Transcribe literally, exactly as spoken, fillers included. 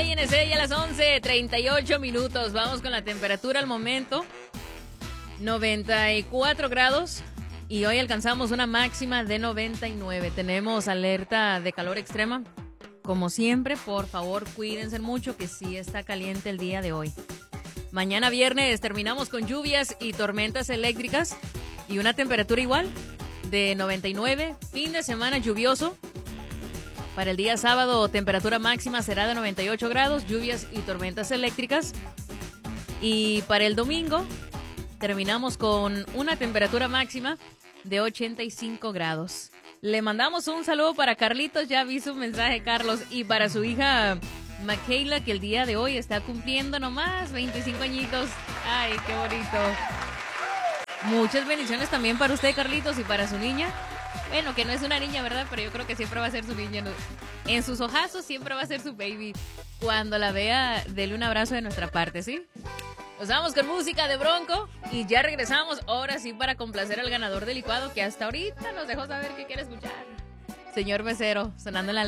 I N C ya a las once, treinta y ocho minutos. Vamos con la temperatura al momento. noventa y cuatro grados. Y hoy alcanzamos una máxima de noventa y nueve. Tenemos alerta de calor extrema. Como siempre, por favor, cuídense mucho que sí está caliente el día de hoy. Mañana viernes terminamos con lluvias y tormentas eléctricas y una temperatura igual de noventa y nueve. Fin de semana lluvioso. Para el día sábado, temperatura máxima será de noventa y ocho grados, lluvias y tormentas eléctricas. Y para el domingo, terminamos con una temperatura máxima de ochenta y cinco grados. Le mandamos un saludo para Carlitos, ya vi su mensaje, Carlos, y para su hija Michaela, que el día de hoy está cumpliendo nomás veinticinco añitos. Ay, qué bonito. Muchas bendiciones también para usted, Carlitos, y para su niña. Bueno, que no es una niña, ¿verdad? Pero yo creo que siempre va a ser su niña. En sus ojazos siempre va a ser su baby. Cuando la vea, dele un abrazo de nuestra parte, ¿sí? Nos vamos con música de Bronco y ya regresamos, ahora sí, para complacer al ganador del licuado, que hasta ahorita nos dejó saber qué quiere escuchar. Señor mesero, sonando en la